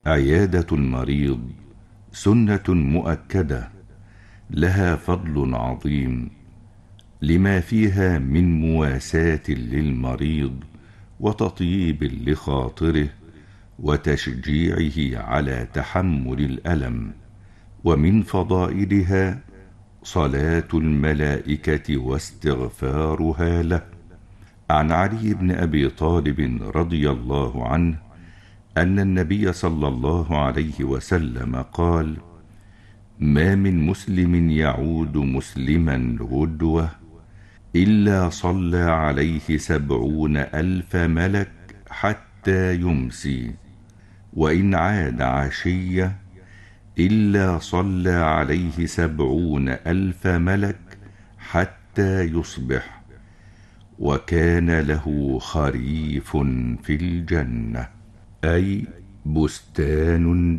عيادة المريض سنة مؤكدة لها فضل عظيم، لما فيها من مواساة للمريض وتطييب لخاطره وتشجيعه على تحمل الألم. ومن فضائلها صلاة الملائكة واستغفارها له. عن علي بن أبي طالب رضي الله عنه أن النبي صلى الله عليه وسلم قال: ما من مسلم يعود مسلما غدوة إلا صلى عليه 70,000 ملك حتى يمسي، وإن عاد عشية إلا صلى عليه 70,000 ملك حتى يصبح، وكان له خريف في الجنة، أي بستان